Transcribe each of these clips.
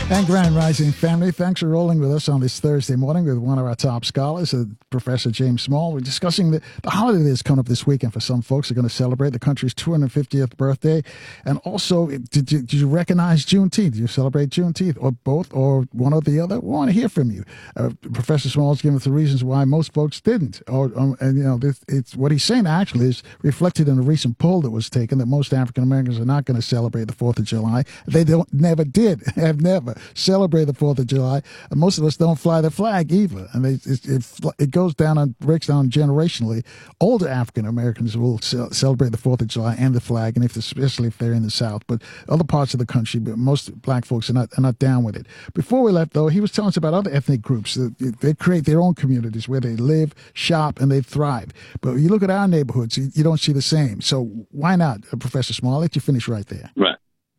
And Grand Rising family, thanks for rolling with us on this Thursday morning with one of our top scholars, Professor James Small. We're discussing the holiday that's coming up this weekend for some folks. Are going to celebrate the country's 250th birthday. And also, did you recognize Juneteenth? Did you celebrate Juneteenth or both or one or the other? We want to hear from you. Professor Small's giving us the reasons why most folks didn't. It's what he's saying actually is reflected in a recent poll that was taken that most African Americans are not going to celebrate the 4th of July. They never have never celebrate the 4th of July. And most of us don't fly the flag either. And it goes down and breaks down generationally. Older African Americans will celebrate the 4th of July and the flag, and especially if they're in the South. But other parts of the country, but most black folks are not down with it. Before we left, though, he was telling us about other ethnic groups. They create their own communities where they live, shop, and they thrive. But you look at our neighborhoods, you don't see the same. So why not, Professor Small? I'll let you finish right there. Right.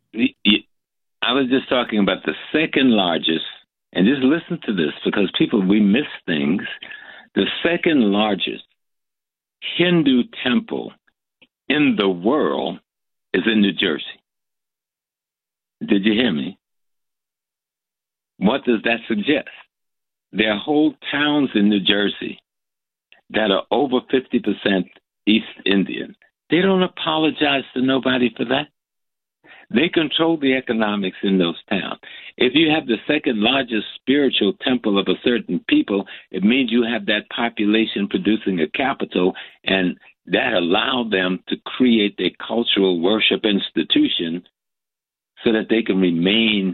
I was just talking about the second largest, and just listen to this because we miss things. The second largest Hindu temple in the world is in New Jersey. Did you hear me? What does that suggest? There are whole towns in New Jersey that are over 50% East Indian. They don't apologize to nobody for that. They control the economics in those towns. If you have the second largest spiritual temple of a certain people, it means you have that population producing a capital, and that allowed them to create a cultural worship institution so that they can remain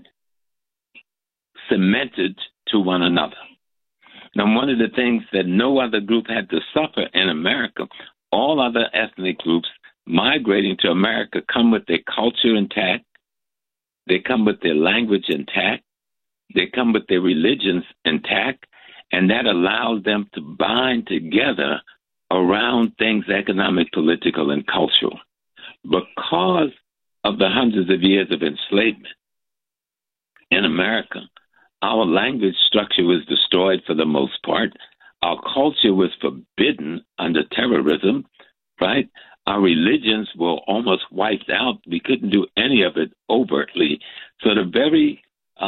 cemented to one another. Now, one of the things that no other group had to suffer in America, all other ethnic groups migrating to America come with their culture intact, they come with their language intact, they come with their religions intact, and that allows them to bind together around things economic, political, and cultural. Because of the hundreds of years of enslavement in America, our language structure was destroyed for the most part. Our culture was forbidden under terrorism, right? Our religions were almost wiped out. We couldn't do any of it overtly. So the very,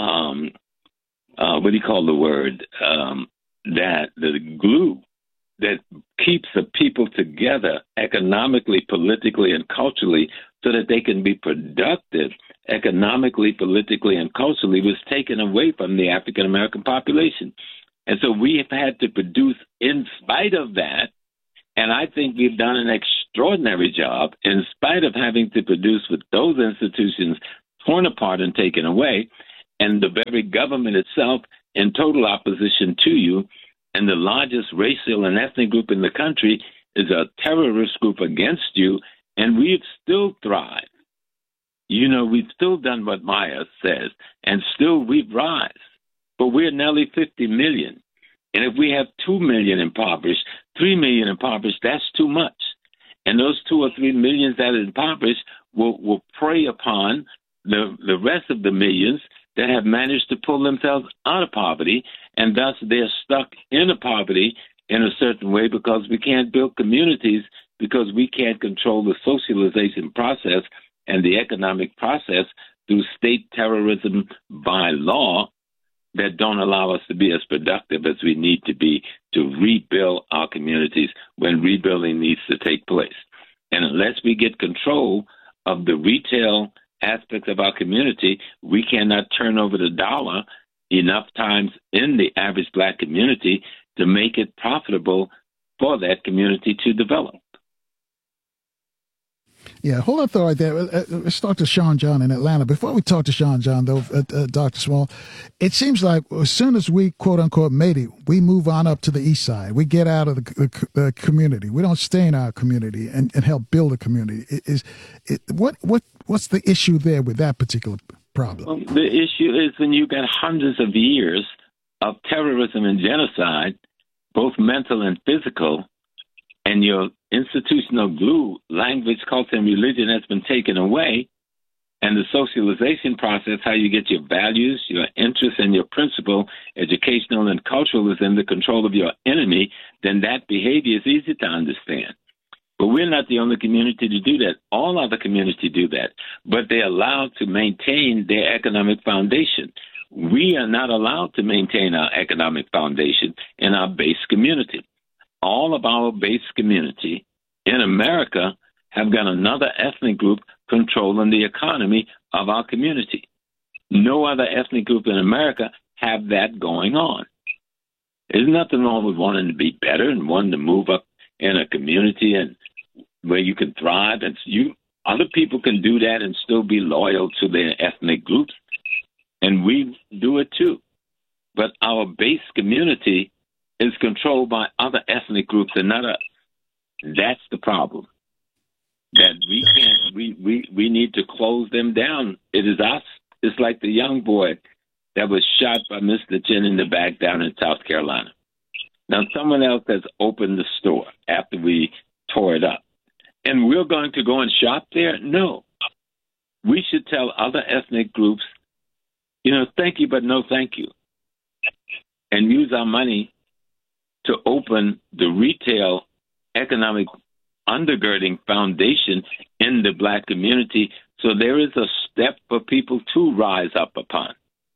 that the glue that keeps the people together economically, politically, and culturally so that they can be productive economically, politically, and culturally was taken away from the African American population. And so we have had to produce in spite of that. And I think we've done an extraordinary job in spite of having to produce with those institutions torn apart and taken away, and the very government itself in total opposition to you, and the largest racial and ethnic group in the country is a terrorist group against you, and we've still thrived. You know, we've still done what Maya says, and still we've rise. But we're nearly 50 million. And if we have 2 million impoverished, 3 million impoverished, that's too much. And those 2 or 3 millions that are impoverished will prey upon the rest of the millions that have managed to pull themselves out of poverty, and thus they're stuck in a poverty in a certain way because we can't build communities, because we can't control the socialization process and the economic process through state terrorism by law that don't allow us to be as productive as we need to be to rebuild our communities when rebuilding needs to take place. And unless we get control of the retail aspects of our community, we cannot turn over the dollar enough times in the average black community to make it profitable for that community to develop. Yeah, hold on thought right there. Let's talk to Sean John in Atlanta. Before we talk to Sean John, though, Dr. Small, it seems like as soon as we, quote unquote, made it, we move on up to the east side. We get out of the community. We don't stay in our community and help build a community. What's the issue there with that particular problem? Well, the issue is when you've got hundreds of years of terrorism and genocide, both mental and physical, and your institutional glue, language, culture, and religion has been taken away, and the socialization process, how you get your values, your interests, and your principle, educational and cultural, is in the control of your enemy, then that behavior is easy to understand. But we're not the only community to do that. All other communities do that, but they're allowed to maintain their economic foundation. we are not allowed to maintain our economic foundation in our base community. All of our base community in America have got another ethnic group controlling the economy of our community. No other ethnic group in America have that going on. There's nothing wrong with wanting to be better and wanting to move up in a community and where you can thrive. And other people can do that and still be loyal to their ethnic groups, and we do it too. But our base community is controlled by other ethnic groups and not us. That's the problem. That we can't. We need to close them down. It is us. It's like the young boy that was shot by Mr. Chin in the back down in South Carolina. Now, someone else has opened the store after we tore it up. And we're going to go and shop there? No. We should tell other ethnic groups, thank you, but no thank you. And use our money to open the retail economic undergirding foundation in the black community so there is a step for people to rise up upon.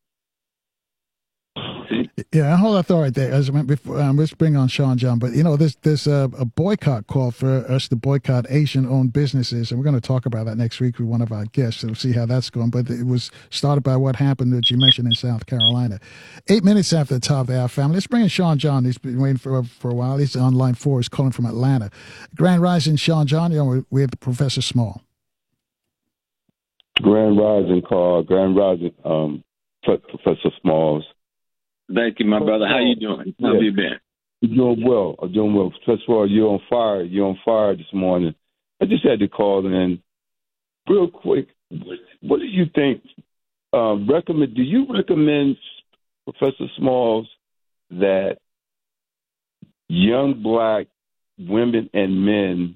Yeah, hold that thought right there. As I went before, let's bring on Sean John. But there's a boycott call for us to boycott Asian-owned businesses, and we're going to talk about that next week with one of our guests. So we'll see how that's going. But it was started by what happened that you mentioned in South Carolina. 8 minutes after the top of the hour, family. Let's bring in Sean John. He's been waiting for a while. He's on line 4. He's calling from Atlanta. Grand Rising, Sean John. We have Professor Small. Grand Rising, Carl. Grand Rising, Professor Smalls. Thank you, my brother. How you doing? How have you been? I'm doing well. First of all, you're on fire. You're on fire this morning. I just had to call in real quick. What do you think? Do you recommend, Professor Smalls, that young black women and men,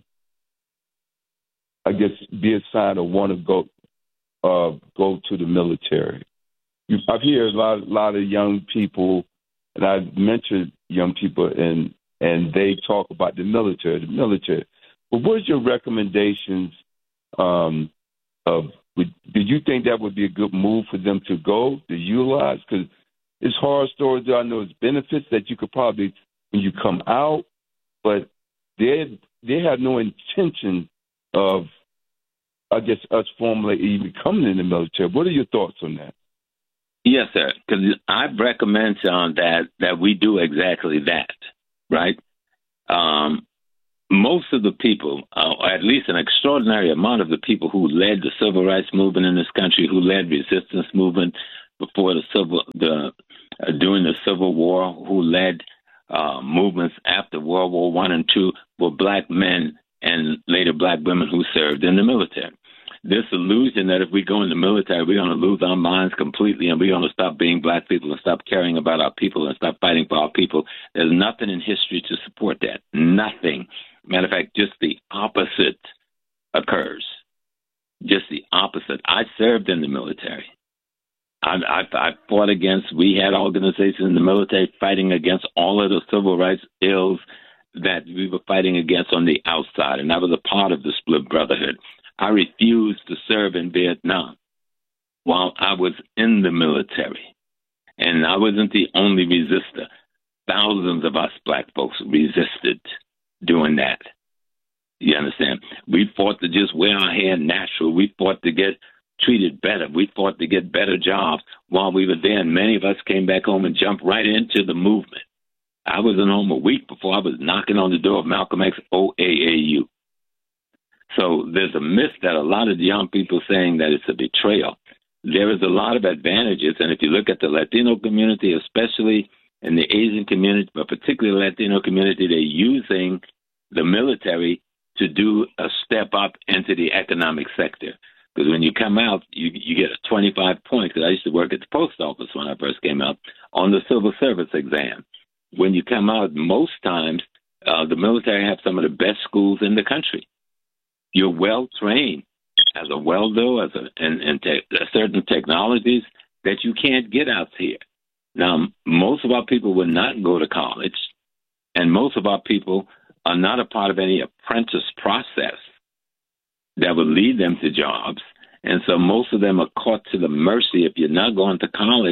I guess, be assigned or want to go to the military? I've heard a lot of young people, and I've mentioned young people, and they talk about the military. But what is your recommendations do you think that would be a good move for them to go, to utilize? Because it's horror stories. I know it's benefits that you could probably, when you come out, but they have no intention of, I guess, us formally even coming in the military. What are your thoughts on that? Yes, sir, because I recommend, Sean, that we do exactly that, right? Most of the people, or at least an extraordinary amount of the people who led the civil rights movement in this country, who led resistance movement before during the Civil War, who led movements after World War I and II, were black men and later black women who served in the military. This illusion that if we go in the military, we're going to lose our minds completely and we're going to stop being black people and stop caring about our people and stop fighting for our people. There's nothing in history to support that. Nothing. Matter of fact, just the opposite occurs. Just the opposite. I served in the military. I fought against, we had organizations in the military fighting against all of the civil rights ills that we were fighting against on the outside, and I was a part of the Split Brotherhood. I refused to serve in Vietnam while I was in the military. And I wasn't the only resistor. Thousands of us black folks resisted doing that. You understand? We fought to just wear our hair natural. We fought to get treated better. We fought to get better jobs while we were there. And many of us came back home and jumped right into the movement. I was in home a week before I was knocking on the door of Malcolm X OAAU. So there's a myth that a lot of young people saying that it's a betrayal. There is a lot of advantages. And if you look at the Latino community, especially in the Asian community, but particularly the Latino community, they're using the military to do a step up into the economic sector. Because when you come out, you get a 25 points. Because I used to work at the post office when I first came out on the civil service exam. When you come out, most times the military have some of the best schools in the country. You're well trained as a welder, in certain technologies that you can't get out here. Now, most of our people would not go to college, and most of our people are not a part of any apprentice process that would lead them to jobs. And so most of them are caught to the mercy. If you're not going to college,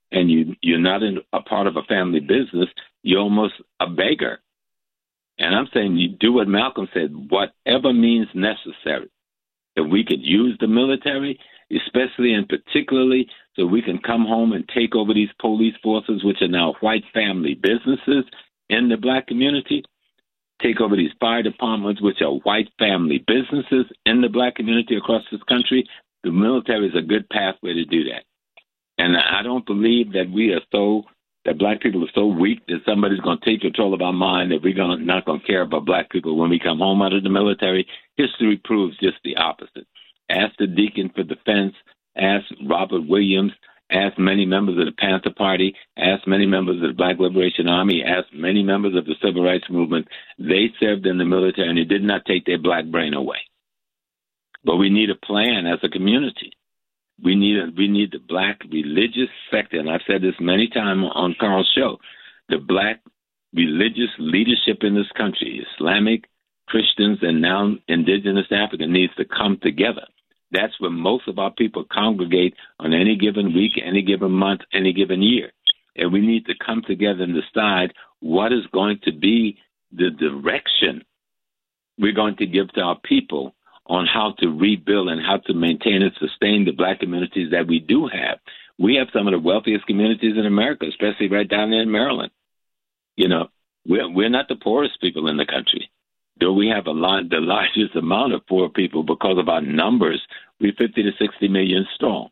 and you're not a part of a family business, you're almost a beggar. And I'm saying you do what Malcolm said, whatever means necessary. That we could use the military, especially and particularly so we can come home and take over these police forces, which are now white family businesses in the black community, take over these fire departments, which are white family businesses in the black community across this country. The military is a good pathway to do that. And I don't believe that that black people are so weak that somebody's going to take control of our mind that we're not going to care about black people when we come home out of the military. History proves just the opposite. Ask the Deacon for Defense, ask Robert Williams, ask many members of the Panther Party, ask many members of the Black Liberation Army, ask many members of the Civil Rights Movement. They served in the military, and it did not take their black brain away. But we need a plan as a community. We need the black religious sector, and I've said this many times on Carl's show. The black religious leadership in this country, Islamic, Christians, and now indigenous African, needs to come together. That's where most of our people congregate on any given week, any given month, any given year. And we need to come together and decide what is going to be the direction we're going to give to our people on how to rebuild and how to maintain and sustain the black communities that we do have. We have some of the wealthiest communities in America, especially right down there in Maryland. You know, we're not the poorest people in the country, though we have the largest amount of poor people because of our numbers. We're 50 to 60 million strong.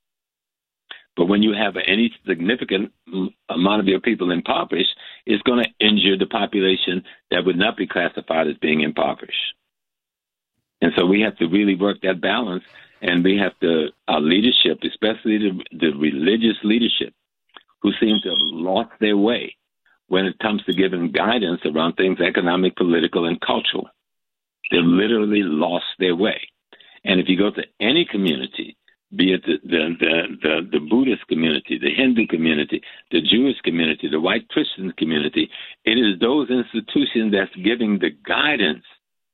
But when you have any significant amount of your people impoverished, it's going to injure the population that would not be classified as being impoverished. And so we have to really work that balance, and we have to, our leadership, especially the religious leadership, who seem to have lost their way when it comes to giving guidance around things economic, political, and cultural. They've literally lost their way. And if you go to any community, be it the Buddhist community, the Hindu community, the Jewish community, the white Christian community, it is those institutions that's giving the guidance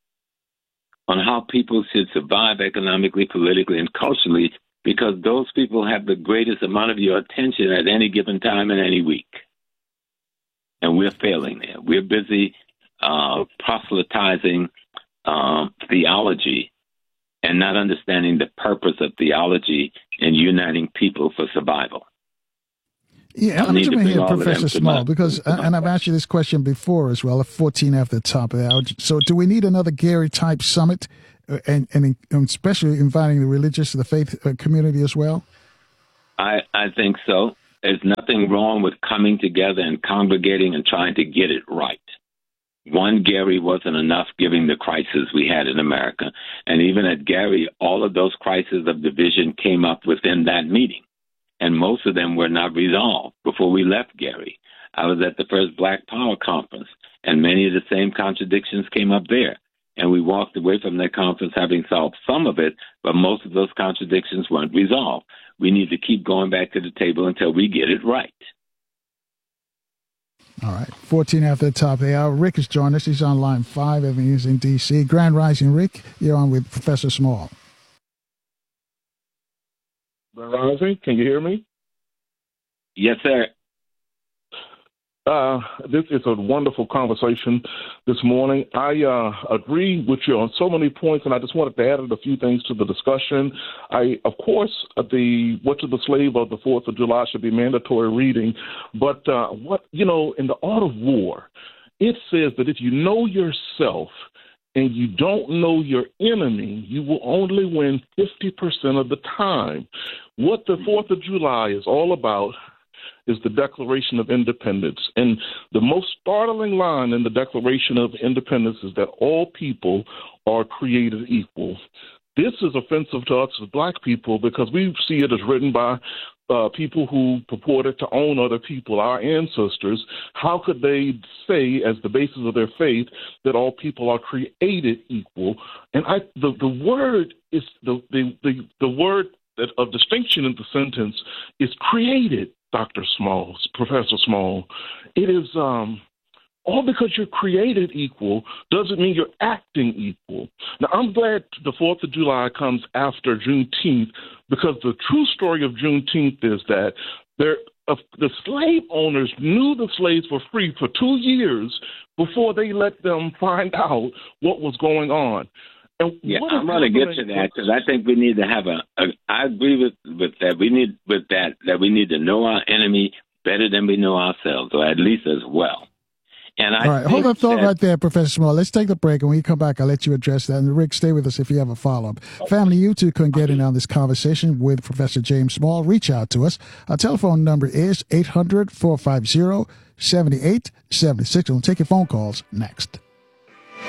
on how people should survive economically, politically, and culturally, because those people have the greatest amount of your attention at any given time in any week. And we're failing there. We're busy proselytizing theology and not understanding the purpose of theology and uniting people for survival. Yeah, let me jump in here, Professor Small, because, and I've asked you this question before as well, at 14 after the top of the hour. So do we need another Gary-type summit, and especially inviting the religious, the faith community as well? I think so. There's nothing wrong with coming together and congregating and trying to get it right. One Gary wasn't enough given the crisis we had in America. And even at Gary, all of those crises of division came up within that meeting. And most of them were not resolved before we left Gary. I was at the first Black Power conference, and many of the same contradictions came up there. And we walked away from that conference having solved some of it, but most of those contradictions weren't resolved. We need to keep going back to the table until we get it right. All right. 14 after the top of the hour. Rick has joined us. He's on line 5. He's in D.C. Grand Rising, Rick. You're on with Professor Small. Rising, can you hear me? Yes, sir. This is a wonderful conversation this morning. I agree with you on so many points, and I just wanted to add a few things to the discussion. Of course, the What to the Slave of the 4th of July should be mandatory reading, but in the Art of War, it says that if you know yourself and you don't know your enemy, you will only win 50% of the time. What the 4th of July is all about is the Declaration of Independence. And the most startling line in the Declaration of Independence is that all people are created equal. This is offensive to us as black people because we see it as written by people who purported to own other people, our ancestors. How could they say, as the basis of their faith, that all people are created equal? And the word is the word of distinction in the sentence is created, Dr. Small, Professor Small. It is all because you're created equal doesn't mean you're acting equal. Now, I'm glad the 4th of July comes after Juneteenth because the true story of Juneteenth is that the slave owners knew the slaves were free for 2 years before they let them find out what was going on. And yeah, I'm going to get to that because I think we need to have I agree with that. We need that we need to know our enemy better than we know ourselves, or at least as well. And all right, hold that thought right there, Professor Small. Let's take the break, and when you come back, I'll let you address that. And Rick, stay with us if you have a follow-up. Family, you too can get in on this conversation with Professor James Small. Reach out to us. Our telephone number is 800-450-7876. We'll take your phone calls next.